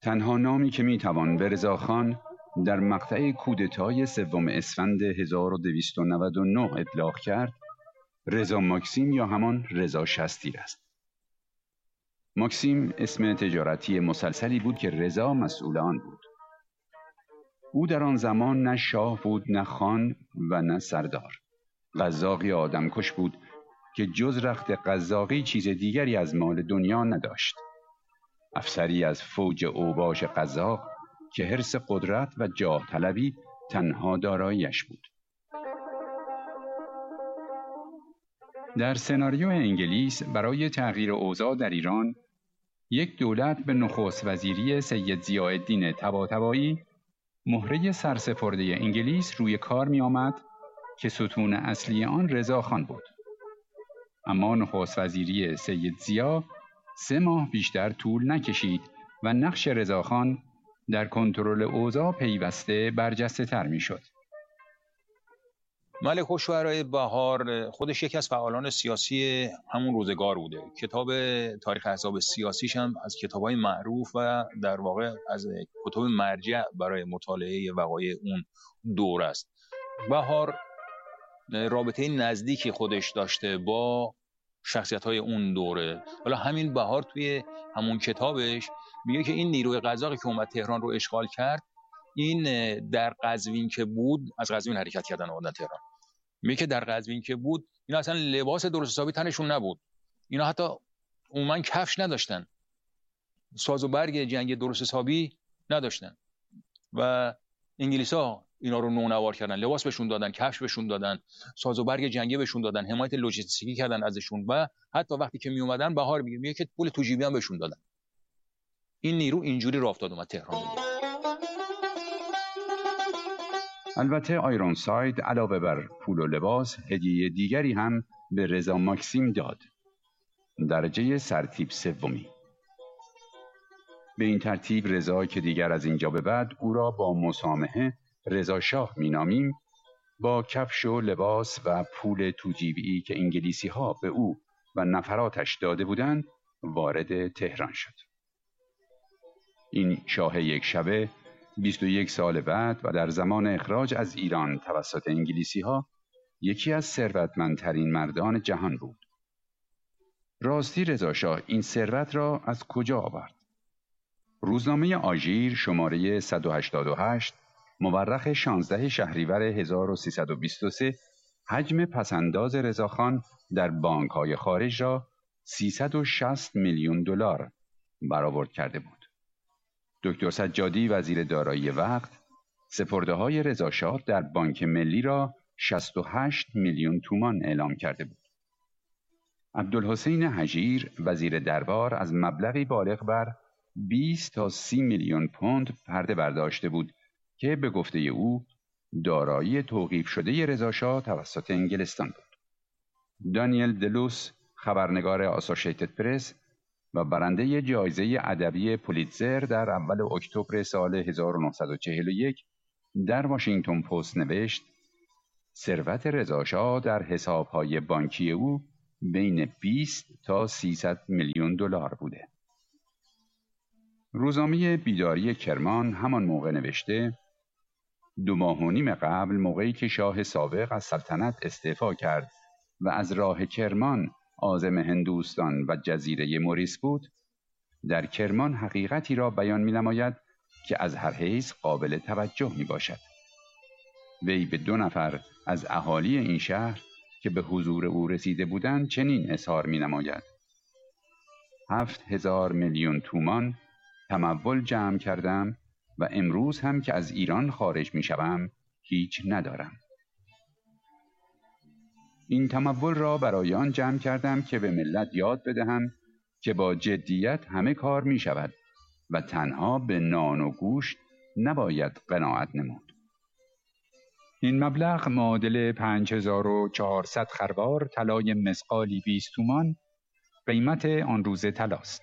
تنها نامی که میتوان به رضاخان در مقطع کودتای 3 اسفند 1299 اطلاق کرد، رضا ماکسیم یا همان رضا شستیر است. ماکسیم اسم تجارتی مسلسلی بود که رضا مسئول آن بود. او در آن زمان نه شاه بود، نه خان و نه سردار. قزاقی آدمکش بود که جز رخت قزاقی چیز دیگری از مال دنیا نداشت. افسری از فوج اوباش قزاق که حرص قدرت و جاه طلبی تنها داراییش بود. در سناریو انگلیس برای تغییر اوضاع در ایران، یک دولت به نخست وزیری سید ضیاءالدین طباطبایی مهره سرسپرده انگلیس روی کار می آمد که ستون اصلی آن رضاخان بود. اما نخست وزیری سید ضیا 3 ماه بیشتر طول نکشید و نقش رضاخان در کنترل اوضاع پیوسته برجسته تر می شد. ملک الشعراء بهار خودش یکی از فعالان سیاسی همون روزگار بوده. کتاب تاریخ احزاب سیاسیش هم از کتاب‌های معروف و در واقع از کتب مرجع برای مطالعه وقایع اون دور است. بهار رابطه نزدیکی خودش داشته با شخصیت‌های اون دوره. حالا همین بهار توی همون کتابش میگه که این نیروی قزاقی که اومد تهران رو اشغال کرد، این در قزوین که بود، از قزوین حرکت کردن اومدن تهران، میگه که در قزوین که بود اینا اصلا لباس درست حسابی تنشون نبود، اینا حتی عموما کفش نداشتن، ساز و برگ جنگ درست حسابی نداشتن و انگلیسا اینا رو نونوار کردن، لباس بهشون دادن، کفش بهشون دادن، ساز و برگ جنگی بهشون دادن، حمایت لوجستیکی کردن ازشون و حتی وقتی که می اومدن بهار میگه که پول تو جیبی هم بهشون دادن. این نیرو اینجوری راه افتاد اومد تهران دیگه. البته آیرونساید علاوه بر پول و لباس، هدیه دیگری هم به رضا ماکسیم داد. درجه سرتیپ 3. به این ترتیب رضا که دیگر از اینجا به بعد او را با مسامحه رضا شاه مینامیم، با کفش و لباس و پول توجیبی که انگلیسی ها به او و نفراتش داده بودند وارد تهران شد. این شاه یک شبه 21 سال بعد و در زمان اخراج از ایران توسط انگلیسی ها یکی از ثروتمندترین مردان جهان بود. راستی رضا شاه این ثروت را از کجا آورد؟ روزنامه آژیر شماره 188 مورخ 16 شهریور 1323 حجم پسنداز رضاخان در بانک‌های خارج را 360 میلیون دلار برآورد کرده بود. دکتر سجادی وزیر دارایی وقت سپرده‌های رضا شاه در بانک ملی را 68 میلیون تومان اعلام کرده بود. عبدالحسین هجیر وزیر دربار از مبلغی بالغ بر 20 تا 30 میلیون پوند پرده برداشته بود که به گفته او دارایی توقیف شده رضا شاه توسط انگلستان بود. دانیل دلوس خبرنگار آسوشیتد پرس و برنده جایزه ادبی پولیتزر در اول اکتبر سال 1941 در واشنگتن پست نوشت ثروت رضا شاه در حساب‌های بانکی او بین 20 تا 300 میلیون دلار بوده. روزنامه بیداری کرمان همان موقع نوشته 2 ماه و نیم قبل، موقعی که شاه سابق از سلطنت استعفا کرد و از راه کرمان عازم هندوستان و جزیره موریس بود، در کرمان حقیقتی را بیان می نماید که از هر حیث قابل توجه می باشد. وی به 2 نفر از اهالی این شهر که به حضور او رسیده بودند چنین اظهار می نماید: 7,000 میلیون تومان تمول جمع کردم و امروز هم که از ایران خارج می شوم هیچ ندارم. این تمول را برای آن جمع کردم که به ملت یاد بدهم که با جدیت همه کار می شود و تنها به نان و گوشت نباید قناعت نمود. این مبلغ معادل 5400 خروار طلای مثقالی 20 تومان قیمت آن روز طلاست.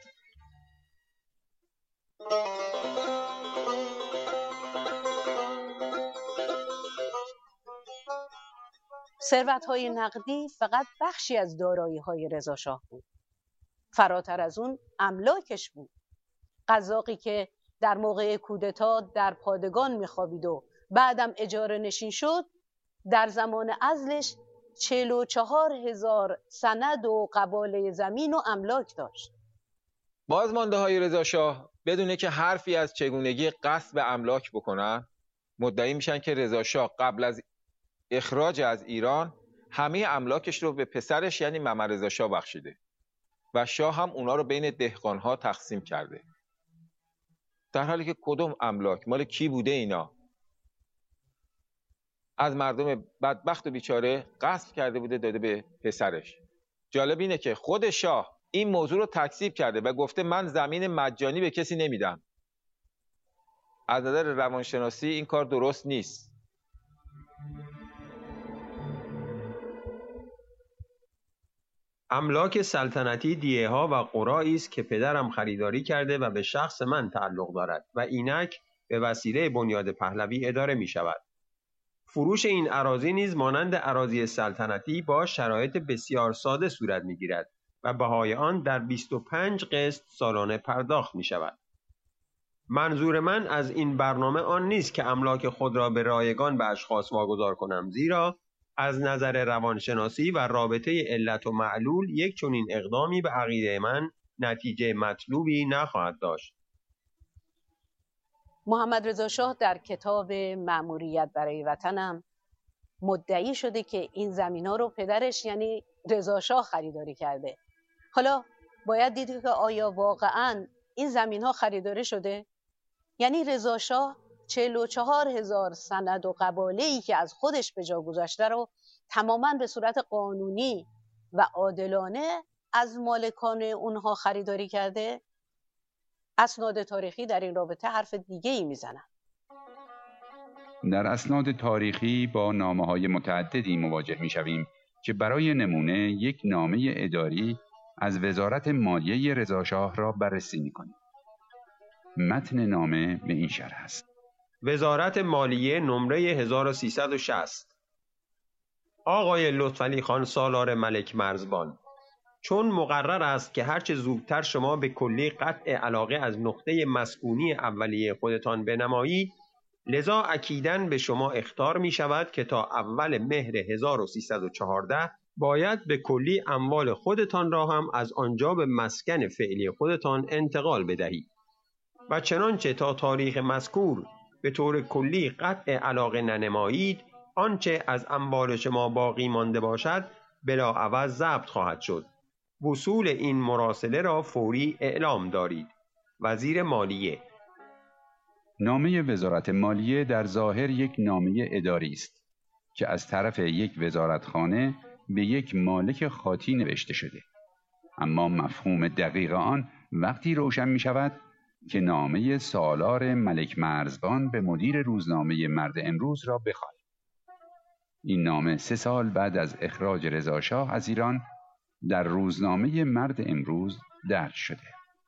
ثروت‌های نقدی فقط بخشی از دارایی‌های رضا شاه بود. فراتر از اون املاکش بود. قزاقی که در موقع کودتا در پادگان میخوابید و بعدم اجاره نشین شد، در زمان عزلش 44,000 سند و قباله زمین و املاک داشت. بازمانده های رضا شاه بدونه که حرفی از چگونگی غصب املاک بکنن، مدعی میشن که رضا شاه قبل از اخراج از ایران همه املاکش رو به پسرش یعنی محمد رضا شاه بخشیده و شاه هم اونا رو بین دهقانها تقسیم کرده، در حالی که کدوم املاک مال کی بوده؟ اینا از مردم بدبخت و بیچاره غصب کرده بوده داده به پسرش. جالب اینه که خود شاه این موضوع رو تکذیب کرده و گفته من زمین مجانی به کسی نمیدم. از نظر روانشناسی این کار درست نیست. املاک سلطنتی دیه‌ها و قرایی است که پدرم خریداری کرده و به شخص من تعلق دارد و اینک به وسیله بنیاد پهلوی اداره می شود. فروش این اراضی نیز مانند اراضی سلطنتی با شرایط بسیار ساده صورت می گیرد و بهای آن در 25 قسط سالانه پرداخت می شود. منظور من از این برنامه آن نیست که املاک خود را به رایگان به اشخاص واگذار کنم، زیرا از نظر روانشناسی و رابطه علت و معلول یک چنین اقدامی به عقیده من نتیجه مطلوبی نخواهد داشت. محمد رضا شاه در کتاب مأموریت برای وطنم مدعی شده که این زمین‌ها رو پدرش یعنی رضا شاه خریداری کرده. حالا باید دید که آیا واقعاً این زمین‌ها خریداری شده؟ یعنی رضا شاه 44,000 سند و قباله‌ای که از خودش به جا گذاشته رو تماماً به صورت قانونی و عادلانه از مالکان اونها خریداری کرده؟ اسناد تاریخی در این رابطه حرف دیگه‌ای میزنن. در اسناد تاریخی با نامه‌های متعددی مواجه می‌شویم که برای نمونه یک نامه اداری از وزارت مالیه رضا شاه را بررسی می‌کنیم. متن نامه به این شرح است: وزارت مالیه نمره 1360 آقای لطفعلی خان سالار ملک مرزبان، چون مقرر است که هرچه زودتر شما به کلی قطع علاقه از نقطه مسکونی اولیه خودتان بنمایید، لذا اکیداً به شما اخطار می شود که تا اول مهر 1314 باید به کلی اموال خودتان را هم از آنجا به مسکن فعلی خودتان انتقال بدهید و چنانچه تا تاریخ مذکور به طور کلی قطع علاقه ننمایید، آنچه از اموال شما باقی مانده باشد بلاعوض ضبط خواهد شد. وصول این مراسله را فوری اعلام دارید. وزیر مالیه. نامه وزارت مالیه در ظاهر یک نامه اداری است که از طرف یک وزارتخانه به یک مالک خاطی نوشته شده، اما مفهوم دقیق آن وقتی روشن می شود که نامه سالار ملک مرزبان به مدیر روزنامه مرد امروز را بخواهید. این نامه 3 سال بعد از اخراج رضا شاه از ایران در روزنامه مرد امروز درج شده.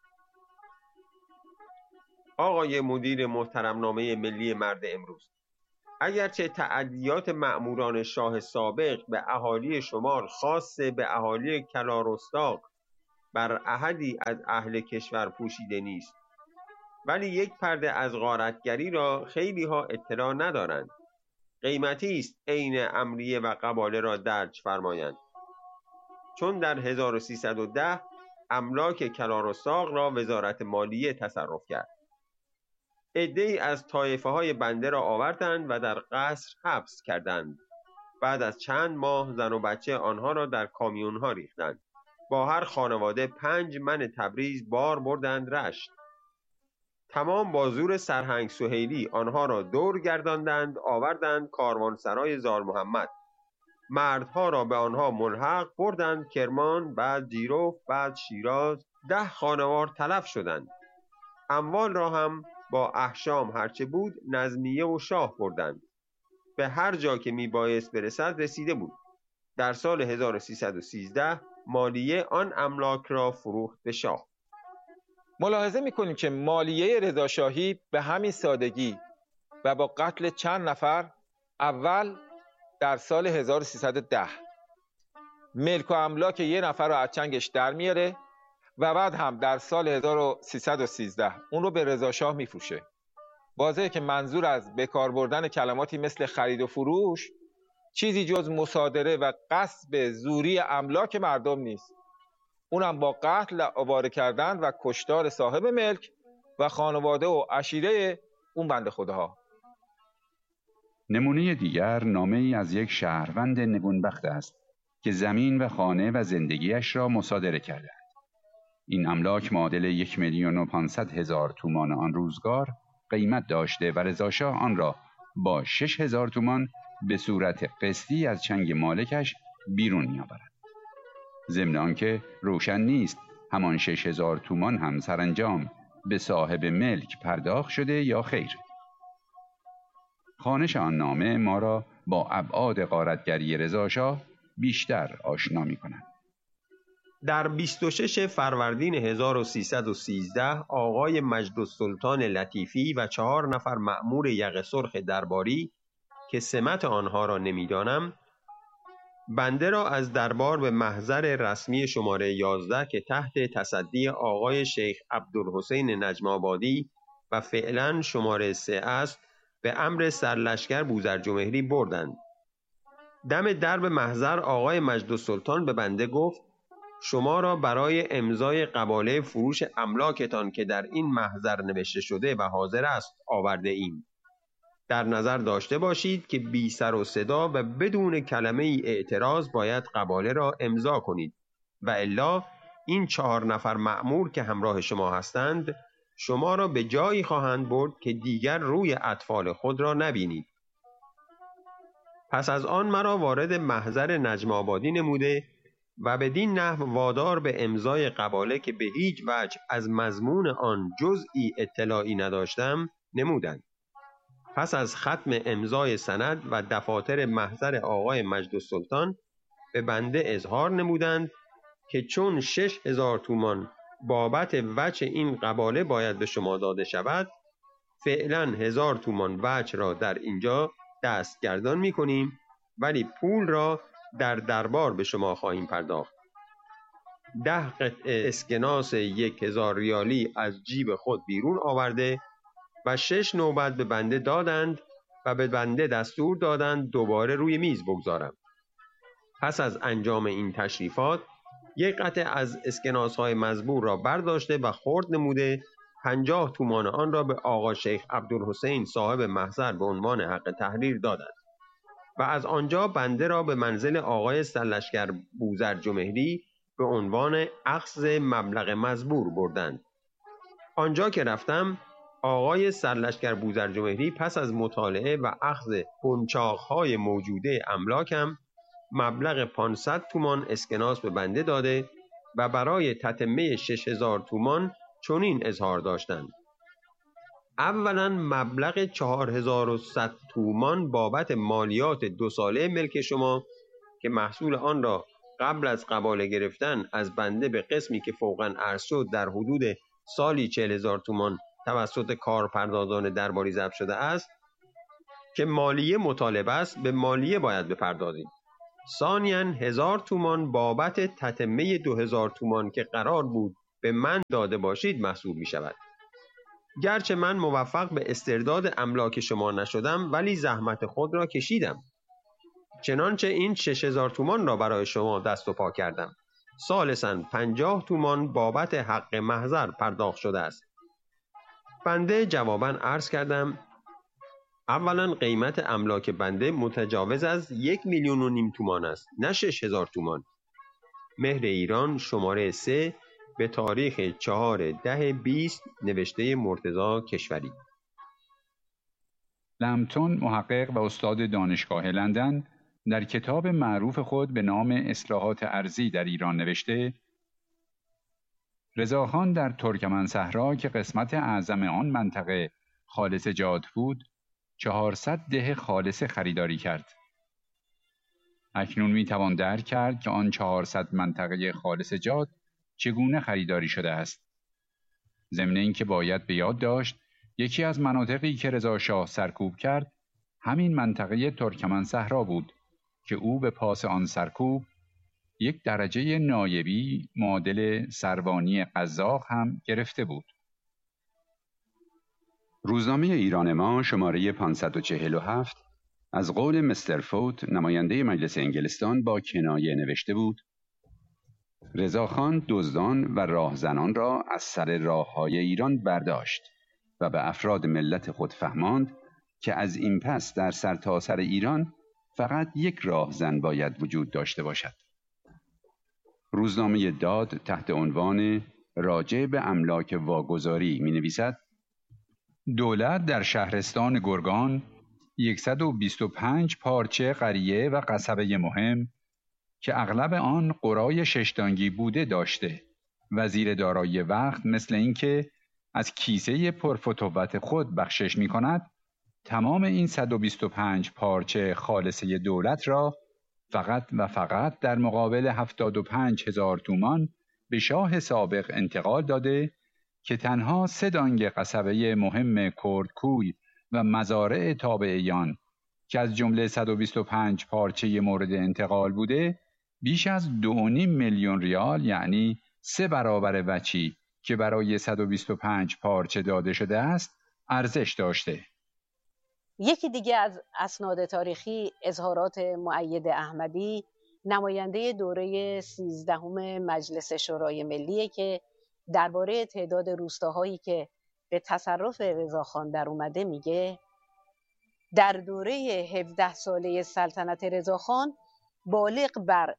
آقای مدیر محترم نامه ملی مرد امروز، اگرچه تعدیات مأموران شاه سابق به اهالی شمال خاص به اهالی کلارستاق بر احدی از اهل کشور پوشیده نیست، ولی یک پرده از غارتگری را خیلی ها اطلاع ندارند. قیمتی است عین امریه و قباله را درج فرمایند، چون در 1310 املاک کلارستاق را وزارت مالیه تصرف کرد. عده‌ای از طایفه های بنده را آوردند و در قصر حبس کردند. بعد از چند ماه زن و بچه آنها را در کامیون ها ریختند. با هر خانواده 5 من تبریز بار بردند رشت. تمام با زور سرهنگ سهیلی آنها را دور گرداندند، آوردند کاروانسرای زال محمد. مردها را به آنها ملحق بردند کرمان، بعد جیرف، بعد شیراز. 10 خانوار تلف شدند. اموال را هم با احشام هرچه بود نظمیه و شاه بردند. به هر جا که می بایست برسد رسیده بود. در سال 1313 مالیه آن املاک را فروخت به شاه. ملاحظه می‌کنیم که مالیه رضا شاهی به همین سادگی و با قتل چند نفر اول در سال 1310 ملک و املاک یه نفر رو از چنگش در میاره و بعد هم در سال 1313 اون رو به رضا شاه میفروشه. واضحه که منظور از بکار بردن کلماتی مثل خرید و فروش چیزی جز مصادره و غصب زوری املاک مردم نیست، اونم با قتل آواره کردن و کشتار صاحب ملک و خانواده و عشیره اون بنده خداها. نمونه دیگر نامه ای از یک شهروند نگونبخت است که زمین و خانه و زندگیش را مصادره کرده. این املاک معادل 1,500,000 تومان آن روزگار قیمت داشته و رضا شاه آن را با 6,000 تومان به صورت قسطی از چنگ مالکش بیرون می‌آورد. ضمن آنکه روشن نیست همان 6,000 تومان هم سرانجام به صاحب ملک پرداخت شده یا خیر. خوانش آن نامه ما را با ابعاد غارتگری رضا شاه بیشتر آشنا می‌کند. در 26 فروردین 1313 آقای مجدالسلطان لطیفی و 4 نفر مأمور یقه سرخ درباری که سمت آنها را نمیدانم، بنده را از دربار به محضر رسمی شماره 11 که تحت تصدی آقای شیخ عبدالحسین نجم آبادی و فعلا شماره 3 است، به امر سرلشکر بوذرجمهری بردند. دم درب محضر آقای مجدالسلطان به بنده گفت: شما را برای امضای قباله فروش املاکتان که در این محضر نوشته شده و حاضر است آورده ایم. در نظر داشته باشید که بی سر و صدا و بدون کلمه ای اعتراض باید قباله را امضا کنید و الا این 4 نفر مأمور که همراه شما هستند شما را به جایی خواهند برد که دیگر روی اطفال خود را نبینید. پس از آن مرا وارد محضر نجم آبادی نموده و بدین نحو وادار به امضای قباله که به هیچ وجه از مضمون آن جزئی اطلاعی نداشتم نمودند. پس از ختم امضای سند و دفاتر محضر آقای مجدالسلطان به بنده اظهار نمودند که چون 6,000 تومان بابت وجه این قباله باید به شما داده شود، فعلا 1,000 تومان وجه را در اینجا دستگردان می کنیم، ولی پول را در دربار به شما خواهیم پرداخت. 10 قطعه اسکناس 1,000 ریالی از جیب خود بیرون آورده و 6 نوبت به بنده دادند و به بنده دستور دادند دوباره روی میز بگذارم. پس از انجام این تشریفات 1 قطعه از اسکناس‌های مزبور را برداشته و خرد نموده 50 تومان آن را به آقا شیخ عبدالحسین صاحب محضر به عنوان حق تحریر دادند و از آنجا بنده را به منزل آقای سرلشکر بوذرجمهری به عنوان اخذ مبلغ مزبور بردند. آنجا که رفتم آقای سرلشکر بوذرجمهری پس از مطالعه و اخذ قنچاق‌های موجوده املاکم مبلغ 500 تومان اسکناس به بنده داده و برای تتمه 6,000 تومان چنین اظهار داشتند: اولا مبلغ 4,100 تومان بابت مالیات 2 ساله ملک شما که محصول آن را قبل از قباله گرفتن از بنده به قسمی که فوقاً عرض شد در حدود سالی 40,000 تومان توسط کارپردازان درباری ضبط شده است که مالیه مطالبه است، به مالیه باید بپردازید. ثانیاً 1,000 تومان بابت تتمه 2,000 تومان که قرار بود به من داده باشید محسوب می شود. گرچه من موفق به استرداد املاک شما نشدم ولی زحمت خود را کشیدم. چنانچه این 6,000 تومان را برای شما دست و پا کردم. ثالثاً 50 تومان بابت حق محضر پرداخت شده است. بنده جواباً عرض کردم: اولا قیمت املاک بنده متجاوز از 1,500,000 تومان است، نه 6,000 تومان. مهر ایران شماره 3 به تاریخ 4/10/20 نوشته مرتضی کشوری. لمپتون محقق و استاد دانشگاه لندن در کتاب معروف خود به نام اصلاحات ارضی در ایران نوشته: رضاخان در ترکمنصحرا که قسمت اعظم آن منطقه خالص جات بود 400 ده خالص خریداری کرد. اکنون میتوان درک کرد که آن 400 منطقه خالص جات چگونه خریداری شده است. ضمن اینکه باید به یاد داشت یکی از مناطقی که رضا شاه سرکوب کرد همین منطقه ترکمنصحرا بود که او به پاس آن سرکوب یک درجه نایبی معادل سروانی قزاق هم گرفته بود. روزنامه ایران ما شماره 547 از قول مستر فوت نماینده مجلس انگلستان با کنایه نوشته بود: رضاخان دزدان و راهزنان را از سر راههای ایران برداشت و به افراد ملت خود فهماند که از این پس در سرتاسر ایران فقط یک راهزن باید وجود داشته باشد. روزنامه داد تحت عنوان راجع به املاک واگذاری می نویسد: دولت در شهرستان گرگان 125 پارچه قریه و قصبه مهم که اغلب آن قرای ششتانگی بوده داشته. وزیر دارایی وقت مثل اینکه از کیسه پرفتوت خود بخشش می کند، تمام این 125 پارچه خالصه دولت را فقط و فقط در مقابل 75,000 تومان به شاه سابق انتقال داده که تنها 3 دانگ قصبه مهم کردکوی و مزارع تابعیان که از جمله 125 پارچه مورد انتقال بوده بیش از 2.5 میلیون ریال، یعنی 3 برابر وچی که برای 125 پارچه داده شده است، ارزش داشته. یکی دیگه از اسناد تاریخی اظهارات مؤید احمدی، نماینده دوره 13 مجلس شورای ملیه که درباره تعداد روستاهایی که به تصرف رضاخان در اومده میگه: در دوره 17 ساله سلطنت رضاخان بالغ بر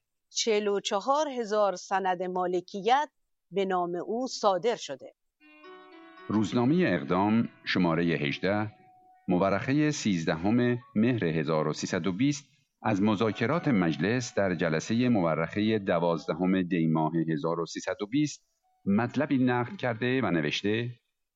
44,000 سند مالکیت به نام او صادر شده. روزنامه اقدام شماره 18 مورخه 13 مهر 1320 از مذاکرات مجلس در جلسه مورخه 12 دی ماه 1320 مطلبی نقل کرده و نوشته: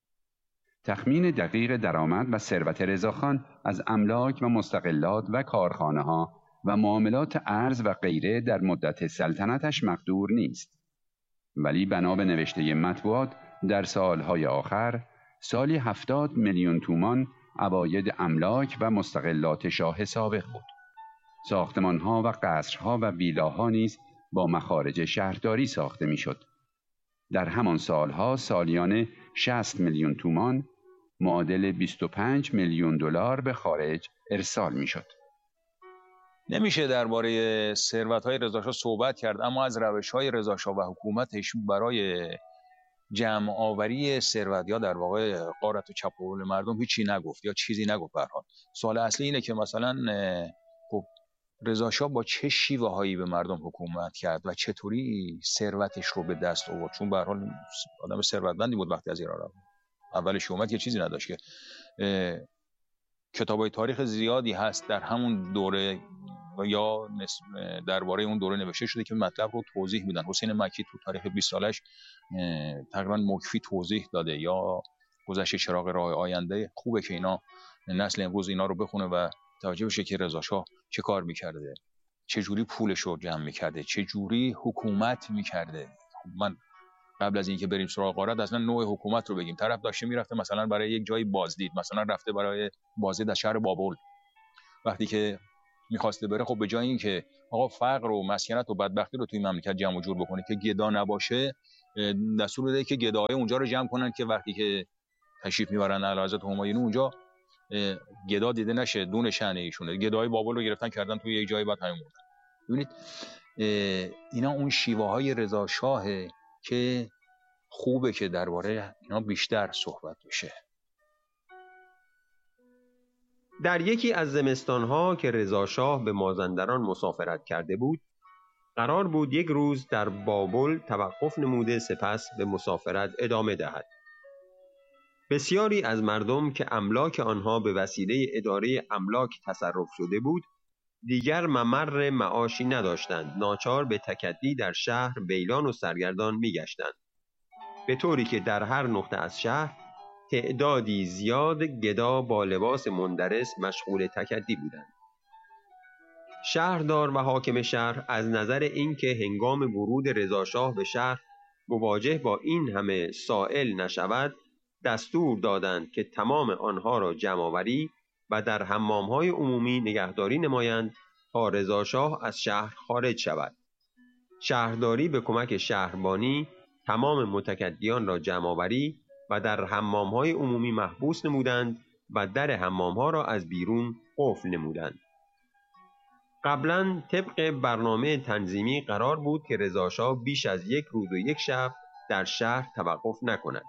تخمین دقیق درآمد و ثروت رضاخان از املاک و مستقلات و کارخانه ها و معاملات ارز و غیره در مدت سلطنتش مقدور نیست، ولی بنا به نوشته مطبوعات در سالهای آخر سالی 70 میلیون تومان عواید املاک و مستقلات شاه سابق بود. ساختمانها و قصرها و ویلاها نیز با مخارج شهرداری ساخته میشد. در همان سالها سالیانه 60 میلیون تومان معادل 25 میلیون دلار به خارج ارسال میشد. نمیشه درباره ثروت‌های رضاشاه صحبت کرد، اما از روش‌های رضاشاه و حکومتش برای جمع آوری ثروت یا در واقع غارت و چپاول مردم هیچی نگفت یا چیزی نگفت. به هر حال سوال اصلی اینه که مثلا خب رضاشاه با چه شیوه‌هایی به مردم حکومت کرد و چطوری ثروتش رو به دست آورد، چون به هر حال آدم ثروتمندی بود وقتی از ایران رفت. اولش اومد که چیزی نداشت. که کتابای تاریخ زیادی هست در همون دوره یا درباره اون دوره نوشته شده که مطلب رو توضیح میدن. حسین مکی تو تاریخ 20 سالش تقریبا مکفی توضیح داده، یا گذشته چراغ راه آینده. خوبه که اینا نسل امروز اینا رو بخونه و توجه بشه که رضاشاه چه کار میکرده، چه جوری پولش رو جمع میکرده، چه جوری حکومت میکرده. من قبل از اینکه بریم سراغ غارت اصلا نوع حکومت رو بگیم. طرف داشته میرفته مثلا برای یک جایی بازدید، مثلا رفته برای بازدید از شهر بابل. وقتی که میخواسته بره، خب به جای اینکه آقا فقر و مسکنت و بدبختی رو توی مملکت جمع و جور بکنه که گدا نباشه، دستور داده که گداهای اونجا رو جمع کنن که وقتی که تشریف میبرن اعلیحضرت همایون اونجا گدا دیده نشه، دون شأن ایشونه. گداهای بابل رو گرفتن کردن توی یک جایی، بعد همین موندن. ببینید اینا اون شیوه های رضا شاهه که خوبه که درباره اینا بیشتر صحبت بشه. در یکی از زمستانها که رضا شاه به مازندران مسافرت کرده بود، قرار بود یک روز در بابل توقف نموده سپس به مسافرت ادامه دهد. بسیاری از مردم که املاک آنها به وسیله اداره املاک تصرف شده بود، دیگر ممر معاشی نداشتند. ناچار به تکدی در شهر ویلان و سرگردان می‌گشتند، به طوری که در هر نقطه از شهر تعدادی زیاد گدا با لباس مندرس مشغول تکدی بودند. شهردار و حاکم شهر از نظر اینکه هنگام ورود رضاشاه به شهر مواجه با این همه سائل نشود، دستور دادند که تمام آنها را جمع‌آوری و در حمام‌های عمومی نگهداری نمایند تا رضاشاه از شهر خارج شود. شهرداری به کمک شهربانی تمام متکدیان را جمع‌آوری و در حمام‌های عمومی محبوس نمودند و در حمام‌ها را از بیرون قفل نمودند. قبلا طبق برنامه تنظیمی قرار بود که رضاشاه بیش از 1 روز و 1 شب در شهر توقف نکند.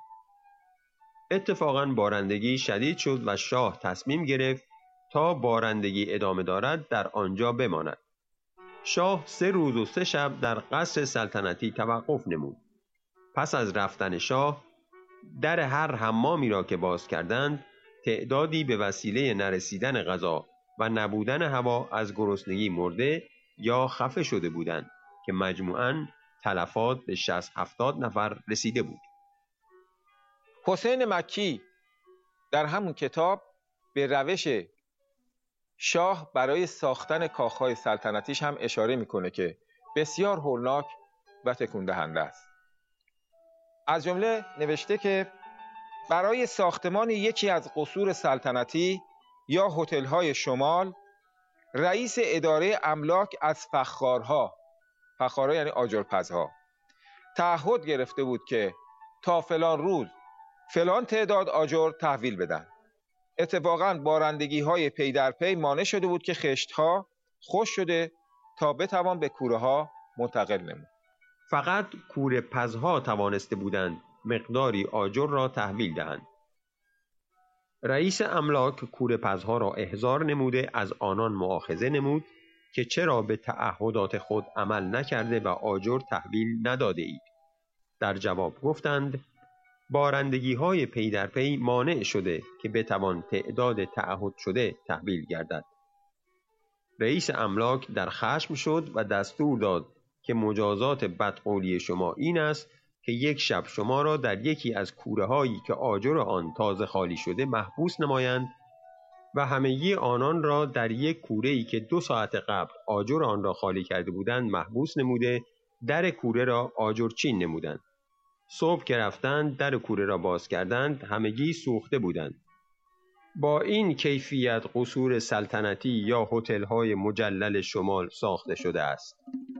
اتفاقاً بارندگی شدید شد و شاه تصمیم گرفت تا بارندگی ادامه دارد در آنجا بماند. شاه 3 روز و 3 شب در قصر سلطنتی توقف نمود. پس از رفتن شاه، در هر حمامی را که باز کردند، تعدادی به وسیله نرسیدن غذا و نبودن هوا از گرسنگی مرده یا خفه شده بودند که مجموعاً تلفات به 60-70 نفر رسیده بود. حسین مکی در همون کتاب به روش شاه برای ساختن کاخهای سلطنتیش هم اشاره میکنه که بسیار هولناک و تکون دهنده است. از جمله نوشته که برای ساختمان یکی از قصور سلطنتی یا هتل‌های شمال، رئیس اداره املاک از فخارها یعنی آجرپزها، تعهد گرفته بود که تا فلان روز فلان تعداد آجر تحویل بدن. اتفاقاً بارندگی‌های پی در پی مانع شده بود که خشت‌ها خشک شده تا بتوان به کوره‌ها منتقل نمود. فقط کوره پزها توانسته بودند مقداری آجر را تحویل دهند. رئیس املاک کوره پزها را احضار نموده از آنان مؤاخذه نمود که چرا به تعهدات خود عمل نکرده و آجر تحویل نداده اید. در جواب گفتند بارندگی‌های پی در پی مانع شده که بتوان تعداد تعهد شده تحویل گردد. رئیس املاک در خشم شد و دستور داد که مجازات بدقولی شما این است که 1 شب شما را در یکی از کوره‌هایی که آجر آن تازه خالی شده محبوس نمایند و همگی آنان را در یک کوره‌ای که 2 ساعت قبل آجر آن را خالی کرده بودند محبوس نموده در کوره را آجرچین نمودند. صبح که رفتند در کوره را باز کردند همگی سوخته بودند. با این کیفیت قصور سلطنتی یا هتل‌های مجلل شمال ساخته شده است.